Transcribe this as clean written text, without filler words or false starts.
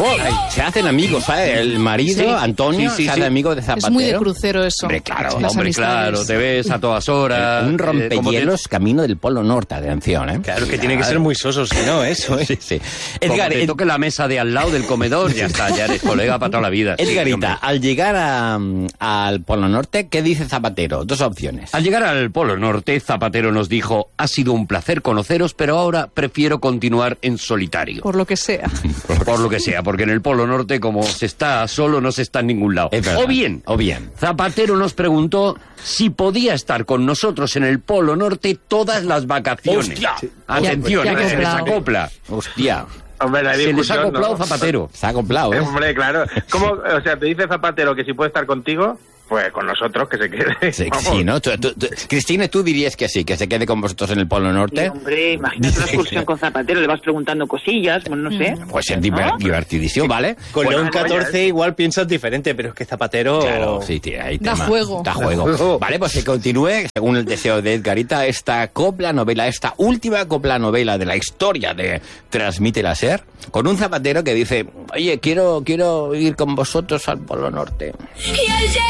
Se hacen amigos, ¿sabes? El marido, Antonio, se hace amigo de Zapatero. Es muy de crucero eso. Hombre, claro. Claro, te ves a todas horas. Un rompehielos camino del Polo Norte, atención, ¿eh? Claro, que tiene que ser muy soso, si no, eso, ¿eh? Sí. Edgar, te toque la mesa de al lado del comedor, ya está, ya eres colega para toda la vida. Edgarita, al llegar al Polo Norte, ¿qué dice Zapatero? Dos opciones. Al llegar al Polo Norte, Zapatero nos dijo: ha sido un placer conoceros, pero ahora prefiero continuar en solitario. Por lo que sea. Por lo que sea, porque en el Polo Norte, como se está solo, no se está en ningún lado. O bien, Zapatero nos preguntó si podía estar con nosotros en el Polo Norte todas las vacaciones. ¡Hostia! Atención, Ya se les acopla. Hostia. Hombre, Se les ha acoplado Zapatero. Se ha acoplado, ¿eh? Hombre, claro. ¿Cómo? O sea, te dice Zapatero que si puede estar contigo, pues con nosotros, que se quede. Sí, ¿no? Cristina, ¿tú dirías que sí, que se quede con vosotros en el Polo Norte? Sí, hombre, imagínate una excursión con Zapatero, le vas preguntando cosillas, pues no sé. Pues es divertidísimo, ¿vale? Con León 14 igual piensas diferente, pero es que Zapatero... Claro, sí, tía, ahí Da juego. Da juego. Vale, pues que continúe, según el deseo de Edgarita, esta copla-novela, esta última copla-novela de la historia de Transmite la SER, con un Zapatero que dice: oye, quiero ir con vosotros al Polo Norte. Y al llegar